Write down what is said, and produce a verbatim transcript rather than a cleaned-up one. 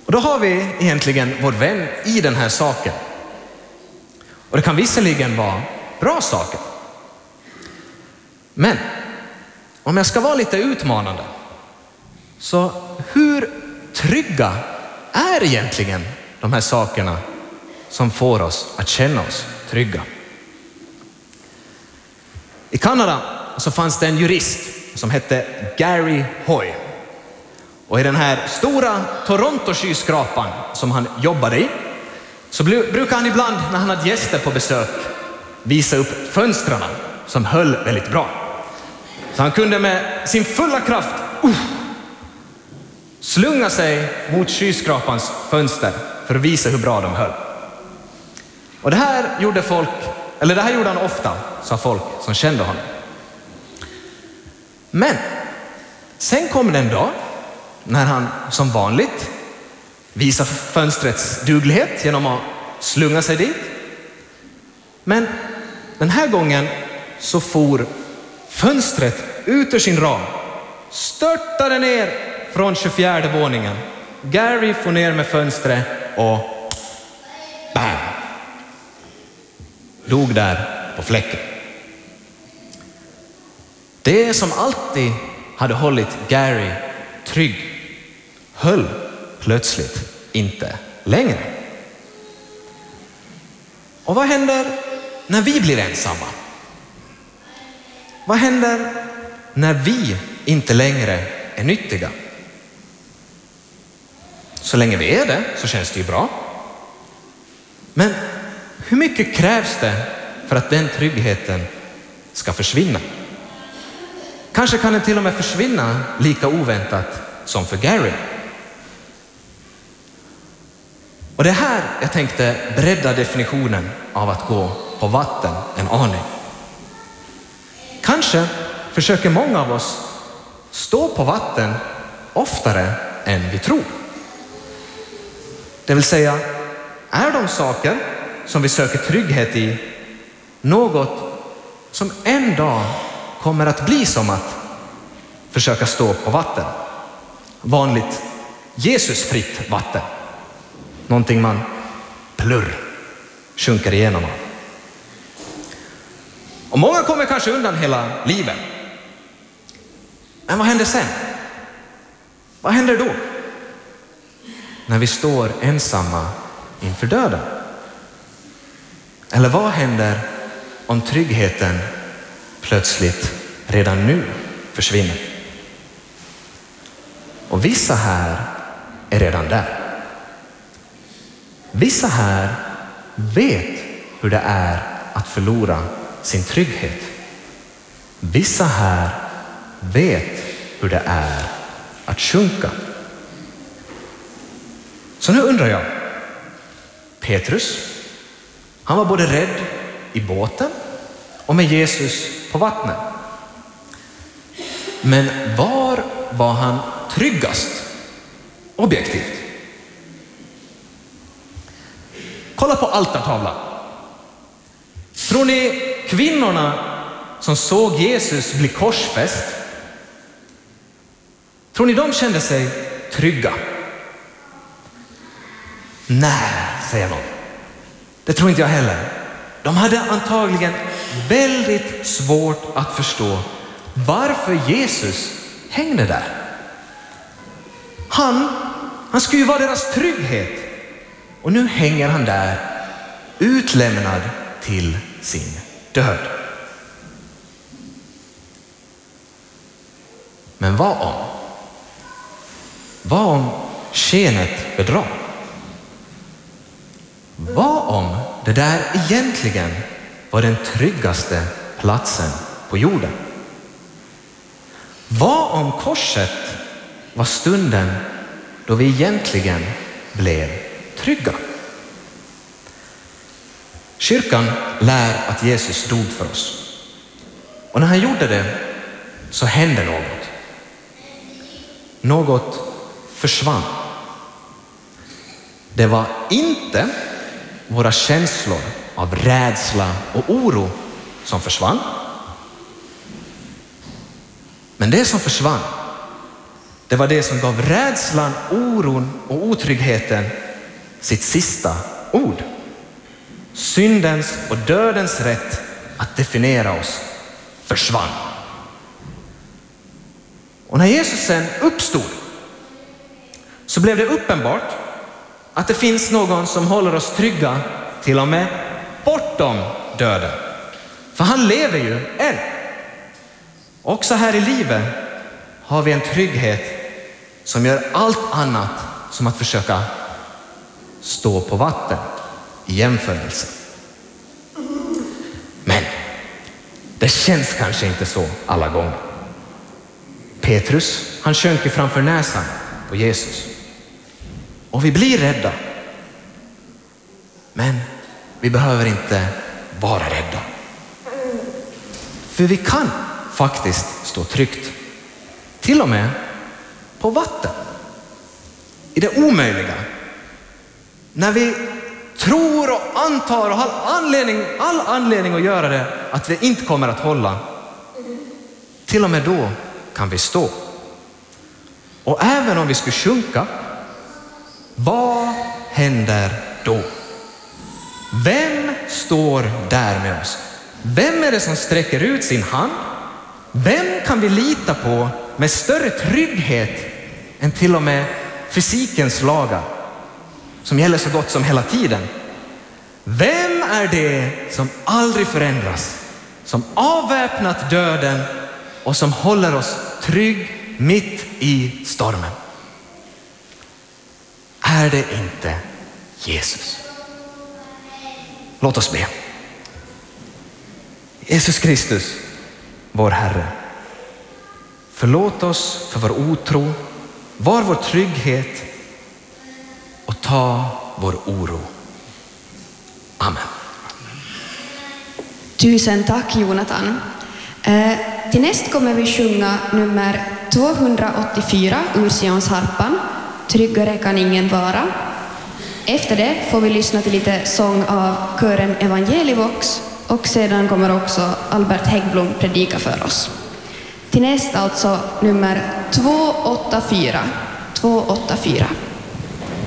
Och då har vi egentligen vår vän i den här saken. Och det kan visserligen vara bra saker. Men om jag ska vara lite utmanande, så hur trygga är egentligen de här sakerna som får oss att känna oss trygga? I Kanada så fanns det en jurist som hette Gary Hoy. Och i den här stora Toronto-skyskrapan som han jobbade i, så brukar han ibland när han hade gäster på besök visa upp fönstren som höll väldigt bra. Så han kunde med sin fulla kraft uh, slunga sig mot skyskrapans fönster för att visa hur bra de höll. Och det här gjorde folk, eller det här gjorde han ofta, sa folk som kände honom. Men sen kom det en dag när han som vanligt visar fönstrets duglighet genom att slunga sig dit. Men den här gången så for fönstret ut ur sin ram, störtade ner från tjugofjärde våningen. Gary får ner med fönstret och bam! Dog där på fläcken. Det som alltid hade hållit Gary trygg höll plötsligt inte längre. Och vad händer när vi blir ensamma? Vad händer när vi inte längre är nyttiga? Så länge vi är det så känns det ju bra. Men hur mycket krävs det för att den tryggheten ska försvinna? Kanske kan den till och med försvinna lika oväntat som för Gary. Och det här jag tänkte bredda definitionen av att gå på vatten en aning. Kanske försöker många av oss stå på vatten oftare än vi tror. Det vill säga, är de saker som vi söker trygghet i något som en dag kommer att bli som att försöka stå på vatten? Vanligt Jesusfritt vatten. Någonting man plurr sjunker igenom av. Och många kommer kanske undan hela livet. Men vad händer sen? Vad händer då? När vi står ensamma inför döden? Eller vad händer om tryggheten plötsligt redan nu försvinner? Och vissa här är redan där. Vissa här vet hur det är att förlora sin trygghet. Vissa här vet hur det är att sjunka. Så nu undrar jag, Petrus, han var både rädd i båten och med Jesus på vattnet. Men var var han tryggast objektivt? Kolla på altartavlan. Tror ni kvinnorna som såg Jesus bli korsfäst, tror ni de kände sig trygga? Nej, säger någon. Det tror inte jag heller. De hade antagligen väldigt svårt att förstå varför Jesus hängde där. Han, han skulle ju vara deras trygghet. Och nu hänger han där, utlämnad till sin död. Men vad om? Vad om skenet bedrar? Vad om det där egentligen var den tryggaste platsen på jorden? Vad om korset var stunden då vi egentligen blev trygga? Kyrkan lär att Jesus dog för oss. Och när han gjorde det så hände något. Något försvann. Det var inte våra känslor av rädsla och oro som försvann. Men det som försvann, Det var det som gav rädslan, oron och otryggheten sitt sista ord. Syndens och dödens rätt att definiera oss försvann. Och när Jesus sen uppstod så blev det uppenbart att det finns någon som håller oss trygga till och med bortom döden. För han lever ju än. Också här i livet har vi en trygghet som gör allt annat som att försöka stå på vatten i jämförelse. Men det känns kanske inte så alla gånger. Petrus, han sjönk ju framför näsan på Jesus. Och vi blir rädda. Men vi behöver inte vara rädda. För vi kan faktiskt stå tryggt. Till och med på vatten. I det omöjliga. När vi tror och antar och har anledning, all anledning att göra det, att det inte kommer att hålla. Till och med då kan vi stå. Och även om vi skulle sjunka, vad händer då? Vem står där med oss? Vem är det som sträcker ut sin hand? Vem kan vi lita på med större trygghet än till och med fysikens lagar som gäller så gott som hela tiden? Vem är det som aldrig förändras, som avväpnat döden och som håller oss trygg mitt i stormen? Är det inte Jesus? Låt oss be. Jesus Kristus, vår Herre, förlåt oss för vår otro, var vår trygghet och ta vår oro. Amen. Tusen tack, Jonathan. Eh, till näst kommer vi sjunga nummer tvåhundraåttiofyra ur Sionsharpan. Tryggare kan ingen vara. Efter det får vi lyssna till lite sång av kören Evangelivox, och sedan kommer också Albert Häggblom predika för oss. Till näst alltså nummer tvåhundraåttiofyra. tvåhundraåttiofyra.